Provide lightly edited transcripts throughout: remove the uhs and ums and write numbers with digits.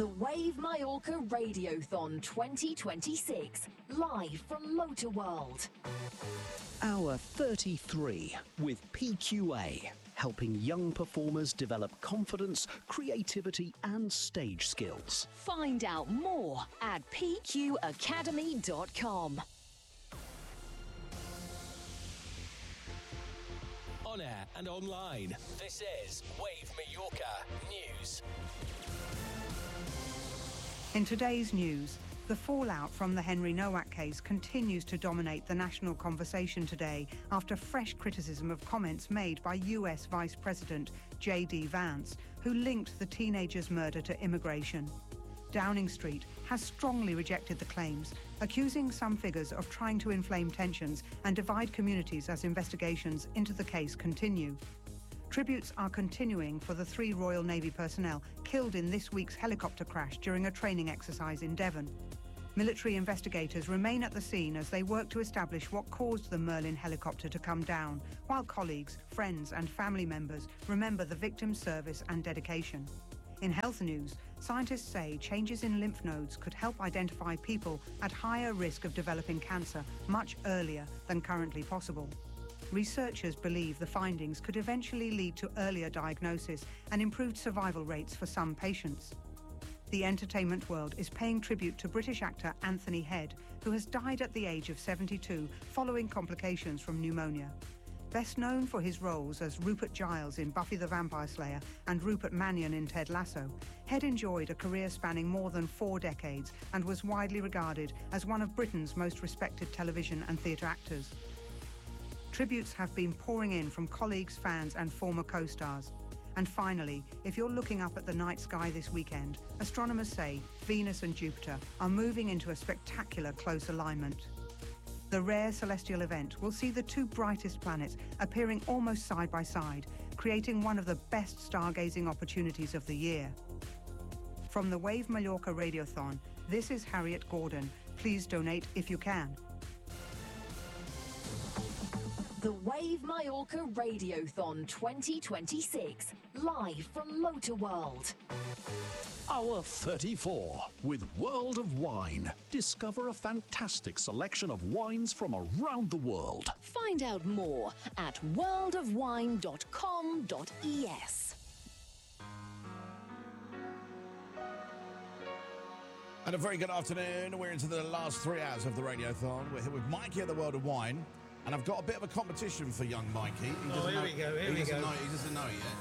The Wave Mallorca Radiothon 2026, live from Motor World. Hour 33 with PQA, helping young performers develop confidence, creativity and stage skills. Find out more at pqacademy.com. On air and online, this is Wave Mallorca News. In today's news, the fallout from the Henry Nowak case continues to dominate the national conversation today after fresh criticism of comments made by US Vice President J.D. Vance, who linked the teenager's murder to immigration. Downing Street has strongly rejected the claims, accusing some figures of trying to inflame tensions and divide communities as investigations into the case continue. Tributes are continuing for the 3 Royal Navy personnel killed in this week's helicopter crash during a training exercise in Devon. Military investigators remain at the scene as they work to establish what caused the Merlin helicopter to come down, while colleagues, friends and family members remember the victim's service and dedication. In health news, scientists say changes in lymph nodes could help identify people at higher risk of developing cancer much earlier than currently possible. Researchers believe the findings could eventually lead to earlier diagnosis and improved survival rates for some patients. The entertainment world is paying tribute to British actor Anthony Head, who has died at the age of 72 following complications from pneumonia. Best known for his roles as Rupert Giles in Buffy the Vampire Slayer and Rupert Mannion in Ted Lasso, Head enjoyed a career spanning more than 4 decades and was widely regarded as one of Britain's most respected television and theatre actors. Tributes have been pouring in from colleagues, fans and former co-stars. And finally, if you're looking up at the night sky this weekend, astronomers say Venus and Jupiter are moving into a spectacular close alignment. The rare celestial event will see the 2 brightest planets appearing almost side by side, creating one of the best stargazing opportunities of the year. From the Wave Mallorca Radiothon, this is Harriet Gordon. Please donate if you can. The Wave Mallorca Radiothon 2026, live from Motor World. Hour 34 with World of Wine. Discover a fantastic selection of wines from around the world. Find out more at worldofwine.com.es. And a very good afternoon. We're into the last 3 hours of the Radiothon. We're here with Mikey at the World of Wine. And I've got a bit of a competition for young Mikey. Here we go. He doesn't know yet.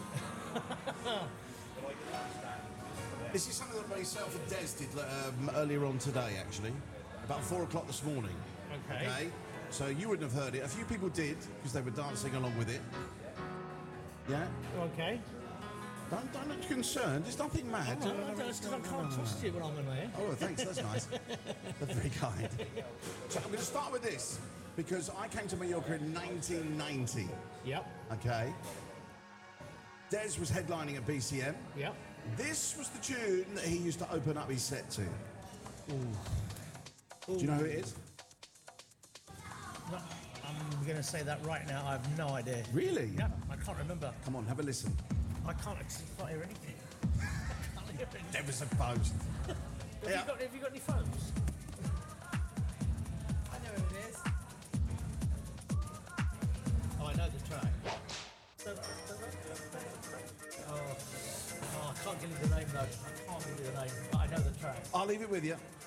This is something that myself and Des did earlier on today, actually. About 4 o'clock this morning. Okay. So you wouldn't have heard it. A few people did, because they were dancing along with it. Yeah? Okay. Don't look concerned. There's nothing mad. I can't trust you when I'm in there. Oh, thanks. That's nice. That's very kind. So I'm going to start with this. Because I came to Mallorca in 1990. Yep. Okay. Des was headlining at BCM. Yep. This was the tune that he used to open up his set to. Ooh. Do you know who it is? No, I'm going to say that right now. I have no idea. Really? Yeah, I can't remember. Come on, have a listen. I can't actually hear anything. Never supposed. Have you got any phones? I know who it is. Oh, I know the track. Oh, I can't give you the name though. I can't give you the name, but I know the track. I'll leave it with you.